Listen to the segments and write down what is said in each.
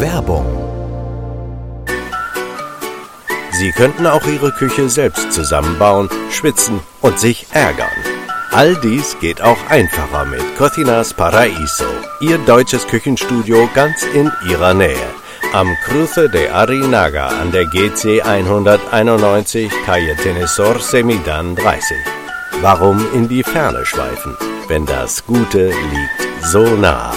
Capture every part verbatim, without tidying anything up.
Werbung. Sie könnten auch Ihre Küche selbst zusammenbauen, schwitzen und sich ärgern. All dies geht auch einfacher mit Cocinas Paraíso, Ihr deutsches Küchenstudio ganz in Ihrer Nähe. Am Cruce de Arinaga an der G C hunderteinundneunzig, Calle Tenesor Semidan dreißig. Warum in die Ferne schweifen, wenn das Gute liegt so nah?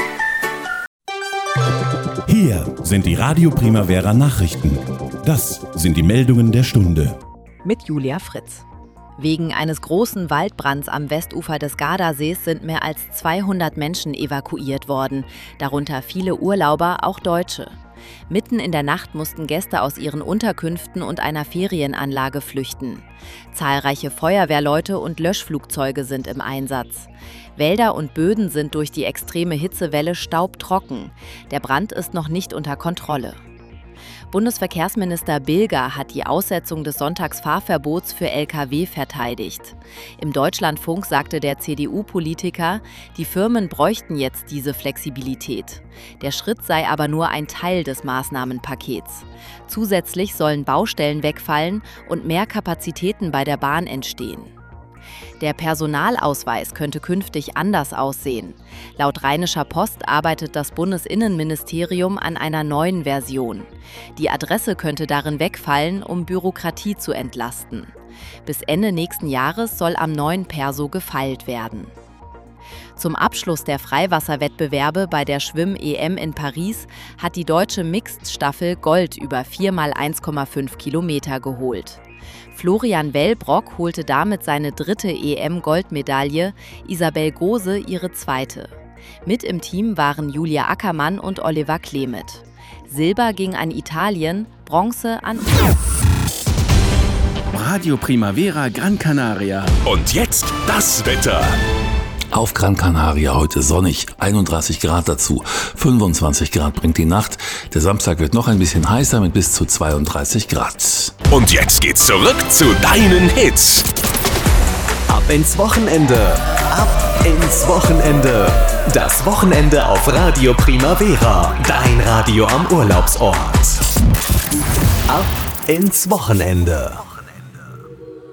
Hier sind die Radio Primavera Nachrichten. Das sind die Meldungen der Stunde. Mit Julia Fritz. Wegen eines großen Waldbrands am Westufer des Gardasees sind mehr als zweihundert Menschen evakuiert worden, darunter viele Urlauber, auch Deutsche. Mitten in der Nacht mussten Gäste aus ihren Unterkünften und einer Ferienanlage flüchten. Zahlreiche Feuerwehrleute und Löschflugzeuge sind im Einsatz. Wälder und Böden sind durch die extreme Hitzewelle staubtrocken. Der Brand ist noch nicht unter Kontrolle. Bundesverkehrsminister Bilger hat die Aussetzung des Sonntagsfahrverbots für L K W verteidigt. Im Deutschlandfunk sagte der C D U-Politiker, die Firmen bräuchten jetzt diese Flexibilität. Der Schritt sei aber nur ein Teil des Maßnahmenpakets. Zusätzlich sollen Baustellen wegfallen und mehr Kapazitäten bei der Bahn entstehen. Der Personalausweis könnte künftig anders aussehen. Laut Rheinischer Post arbeitet das Bundesinnenministerium an einer neuen Version. Die Adresse könnte darin wegfallen, um Bürokratie zu entlasten. Bis Ende nächsten Jahres soll am neuen Perso gefeilt werden. Zum Abschluss der Freiwasserwettbewerbe bei der Schwimm-E M in Paris hat die deutsche Mixed-Staffel Gold über vier mal eins Komma fünf Kilometer geholt. Florian Wellbrock holte damit seine dritte E M-Goldmedaille, Isabel Gose ihre zweite. Mit im Team waren Julia Ackermann und Oliver Klemet. Silber ging an Italien, Bronze an Radio Primavera Gran Canaria. Und jetzt das Wetter. Auf Gran Canaria heute sonnig, einunddreißig Grad dazu, fünfundzwanzig Grad bringt die Nacht. Der Samstag wird noch ein bisschen heißer mit bis zu zweiunddreißig Grad. Und jetzt geht's zurück zu deinen Hits. Ab ins Wochenende. Ab ins Wochenende. Das Wochenende auf Radio Primavera. Dein Radio am Urlaubsort. Ab ins Wochenende.